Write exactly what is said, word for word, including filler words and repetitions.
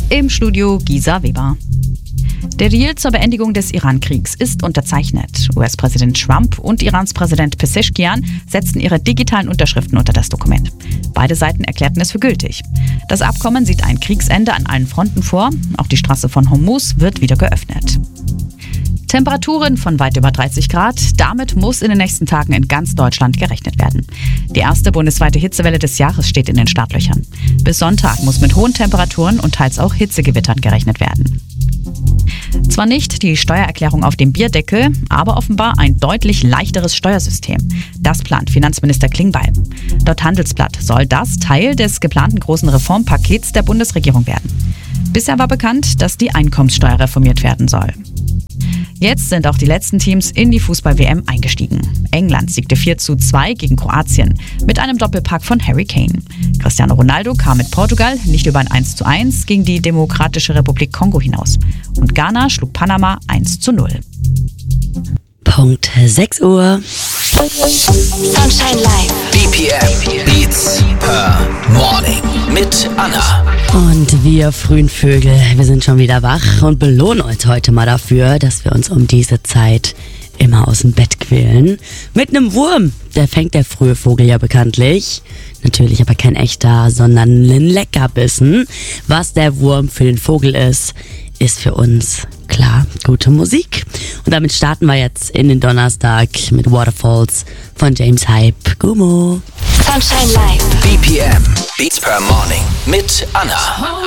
Im Studio Gisa Weber. Der Deal zur Beendigung des Iran-Kriegs ist unterzeichnet. U S-Präsident Trump und Irans Präsident Pezeshkian setzten ihre digitalen Unterschriften unter das Dokument. Beide Seiten erklärten es für gültig. Das Abkommen sieht ein Kriegsende an allen Fronten vor. Auch die Straße von Hormuz wird wieder geöffnet. Temperaturen von weit über dreißig Grad. Damit muss in den nächsten Tagen in ganz Deutschland gerechnet werden. Die erste bundesweite Hitzewelle des Jahres steht in den Startlöchern. Bis Sonntag muss mit hohen Temperaturen und teils auch Hitzegewittern gerechnet werden. Zwar nicht die Steuererklärung auf dem Bierdeckel, aber offenbar ein deutlich leichteres Steuersystem. Das plant Finanzminister Klingbeil. Laut Handelsblatt soll das Teil des geplanten großen Reformpakets der Bundesregierung werden. Bisher war bekannt, dass die Einkommenssteuer reformiert werden soll. Jetzt sind auch die letzten Teams in die Fußball-W M eingestiegen. England siegte vier zu zwei gegen Kroatien mit einem Doppelpack von Harry Kane. Cristiano Ronaldo kam mit Portugal nicht über ein eins zu eins gegen die Demokratische Republik Kongo hinaus. Und Ghana schlug Panama eins zu null. Punkt sechs Uhr. Sunshine Live. B P M Beats per Morning mit Anna. Und wir frühen Vögel, wir sind schon wieder wach und belohnen uns heute mal dafür, dass wir uns um diese Zeit immer aus dem Bett quälen. Mit einem Wurm, der fängt der frühe Vogel ja bekanntlich. Natürlich aber kein echter, sondern ein Leckerbissen. Was der Wurm für den Vogel ist, ist für uns klar gute Musik. Und damit starten wir jetzt in den Donnerstag mit Waterfalls von James Hype. Gummo. Sunshine Live. B P M Beats per Morning mit Anna.